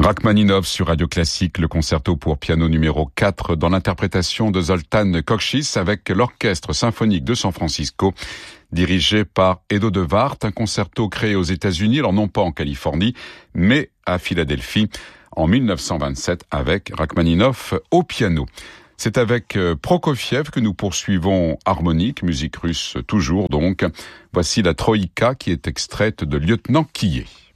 Rachmaninov sur Radio Classique, le concerto pour piano numéro 4 dans l'interprétation de Zoltan Kocsis avec l'Orchestre symphonique de San Francisco, dirigé par Edo de Wart, un concerto créé aux États-Unis, alors non pas en Californie, mais à Philadelphie en 1927 avec Rachmaninov au piano. C'est avec Prokofiev que nous poursuivons harmonique, musique russe toujours donc. Voici la Troïka qui est extraite de Lieutenant Quillet.